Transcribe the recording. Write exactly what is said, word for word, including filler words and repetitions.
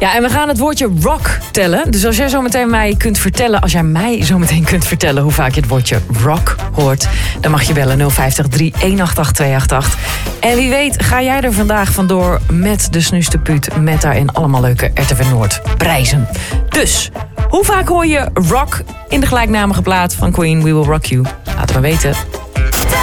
Ja, en we gaan het woordje rock tellen. Dus als jij zometeen mij kunt vertellen, als jij mij zometeen kunt vertellen hoe vaak je het woordje rock hoort, dan mag je bellen nul vijf drie een acht acht twee acht acht. En wie weet ga jij er vandaag vandoor met de Snusterpuut, met daarin allemaal leuke R T V Noord prijzen. Dus, hoe vaak hoor je rock in de gelijknamige plaat van Queen, We Will Rock You? Laat het maar weten.